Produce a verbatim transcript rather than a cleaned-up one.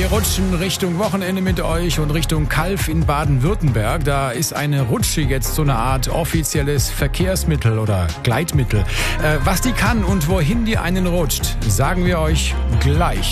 Wir rutschen Richtung Wochenende mit euch und Richtung Calw in Baden-Württemberg. Da ist eine Rutsche jetzt so eine Art offizielles Verkehrsmittel oder Gleitmittel. Äh, was die kann und wohin die einen rutscht, sagen wir euch gleich.